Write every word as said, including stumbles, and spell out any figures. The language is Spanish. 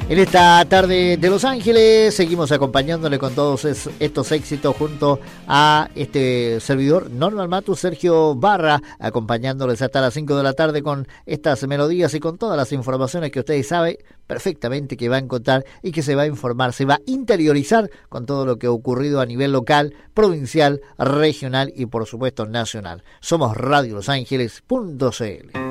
En esta tarde de Los Ángeles seguimos acompañándole con todos es, estos éxitos junto a este servidor Norman Matus, Sergio Barra, acompañándoles hasta las cinco de la tarde con estas melodías y con todas las informaciones que ustedes saben perfectamente que va a encontrar y que se va a informar, se va a interiorizar con todo lo que ha ocurrido a nivel local, provincial, regional y por supuesto nacional. Somos radio los ángeles punto c l.